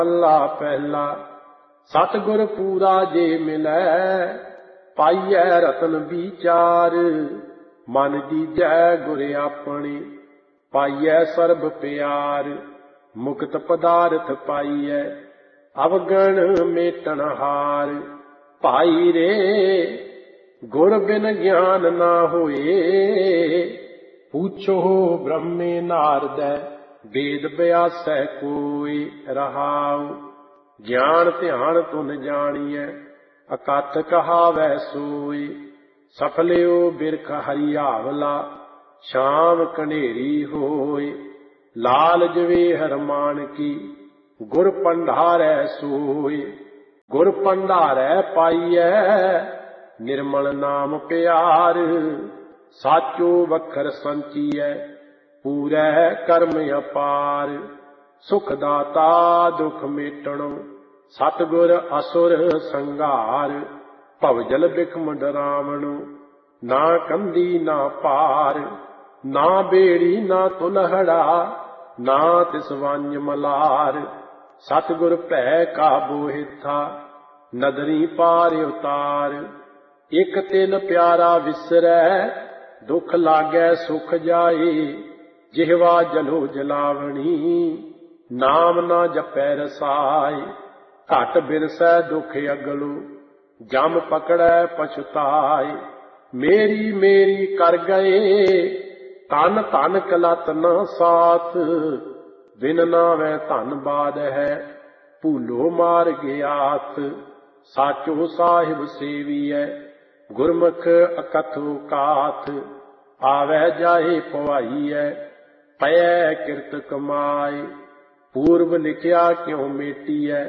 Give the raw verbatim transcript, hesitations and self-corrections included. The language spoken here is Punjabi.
ਅੱਲਾ ਪਹਿਲਾ ਸਤਿਗੁਰ ਪੂਰਾ ਜੇ ਮਿਲੈ, ਪਾਈਐ ਰਤਨ ਵਿਚਾਰ। ਮਨ ਦੀਜੈ ਗੁਰ ਆਪਣੇ, ਪਾਈਐ ਸਰਬ ਪਿਆਰ। ਮੁਕਤ ਪਦਾਰਥ ਪਾਈਐ, ਅਵਗਣ ਮੇਟਣ ਹਾਰ। ਭਾਈ ਰੇ ਗੁਰ ਬਿਨ ਗਿਆਨ ਨਾ ਹੋਏ, ਪੁੱਛੋ ਬ੍ਰਹਮੇ ਨਾਰਦੈ ਵੇਦ ਬਿਆਸੈ ਕੋਈ। ਰਹਾਉ ਗਿਆਨ ਧਿਆਨ ਤੁਨ ਜਾਣੀਐ, ਅਕਥ ਕਹਾਵੈ ਸੋਈ। ਸਫਲਿਓ ਬਿਰਖ ਹਰਿਆਵਲਾ, ਸ਼ਾਮ ਕਨੇਰੀ ਹੋਏ। ਲਾਲਚ ਵੇ ਹਰਮਾਨ ਕੀ, ਗੁਰ ਪੰਧਾਰੈ ਸੋਏ। ਗੁਰ ਪੰਧਾਰੈ ਪਾਈਐ, ਨਿਰਮਲ ਨਾਮ ਪਿਆਰ। ਸਾਚੋ ਵਖਰ ਸੰਚੀਐ, ਪੂਰੈ ਕਰਮ ਅਪਾਰ। ਸੁਖ ਦਾਤਾ ਦੁਖ ਮੇਟਣੋ, ਸਤਿਗੁਰ ਅਸੁਰ ਸੰਘਾਰ। ਭਵਜਲ ਬਿਖਮ ਡਰਾਵਣੋ, ਨਾ ਕੰਦੀ ਨਾ ਪਾਰ। ਨਾ ਬੇੜੀ ਨਾ ਤੁਲਹੜਾ, ਨਾ ਤਿਸ ਵੰਝ ਮਲਾਰ। ਸਤਿਗੁਰ ਭੈ ਕਾਬੂ ਹਿੱਥਾ, ਨਦਰੀ ਪਾਰ ਉਤਾਰ। ਇਕ ਤਿਲ ਪਿਆਰਾ ਵਿਸਰੈ, ਦੁਖ ਲਾਗੈ ਸੁਖ ਜਾਏ। ਜਿਹਵਾ ਜਲੋ ਜਲਾਵਣੀ, ਨਾਮ ਨਾ ਜਪੈ ਰਸਾਏ। ਘਟ ਬਿਰਸੈ ਦੁਖ ਅਗਲੋ, ਜਮ ਪਕੜੈ ਪਛਤਾਏ। ਮੇਰੀ ਮੇਰੀ ਕਰ ਗਏ, ਧਨ ਧਨ ਕਲਤ ਨਾ ਸਾਥ। ਬਿਨ ਨਾਵੈ ਧਨ ਬਾਦ ਹੈ, ਭੂਲੋ ਮਾਰ ਗਿਆਥ। ਸਾਚੋ ਸਾਹਿਬ ਸੇਵੀਐ, ਗੁਰਮੁਖ ਅਕਥੋ ਕਾਥ। ਆਵੈ ਜਾਏ ਪਵਾਈਐ, ਪਇਐ ਕਿਰਤ ਕਮਾਏ। ਪੂਰਬ ਲਿਖਿਆ ਕਿਉ ਮੇਟੀਐ,